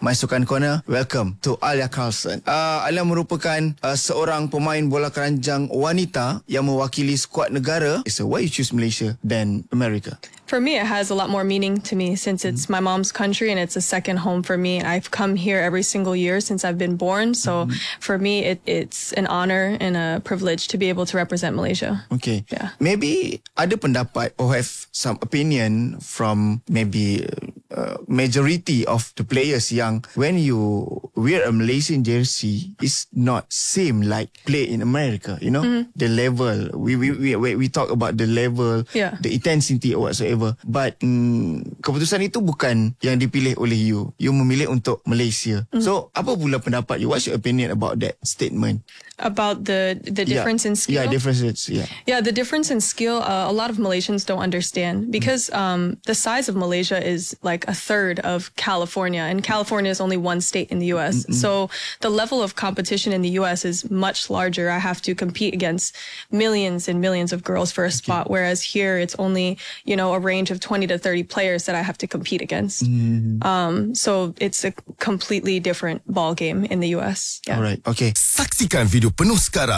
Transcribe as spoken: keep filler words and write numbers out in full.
My Sukan Corner. Welcome to Alia Carlson. Uh, Alia merupakan uh, seorang pemain bola keranjang wanita yang mewakili skuad negara. So why you choose Malaysia than America? For me, it has a lot more meaning to me since it's my mom's country and it's a second home for me. I've come here every single year since I've been born. So mm-hmm. for me, it, it's an honor and a privilege to be able to represent Malaysia. Okay. Yeah. Maybe ada pendapat or have some opinion from maybe uh, majority of the players yang when you wear a Malaysian jersey, it's not same like play in America. You know, mm-hmm. the level. We, we, we, we talk about the level, yeah. the intensity or whatsoever. But mm, keputusan itu bukan yang dipilih oleh you. You memilih untuk Malaysia. Mm. So apa pula pendapat you? What's your opinion about that statement? About the the difference yeah. in skill? Yeah, differences. Yeah, yeah, the difference in skill. Uh, a lot of Malaysians don't understand because mm. um, the size of Malaysia is like a third of California, and California is only one state in the U S. Mm-hmm. So the level of competition in the U S is much larger. I have to compete against millions and millions of girls for a okay. spot, whereas here it's only, you know, a range of twenty to thirty players that I have to compete against. Mm. Um, so it's a completely different ball game in the U S. Yeah. All right. Okay. Saksikan video penuh sekarang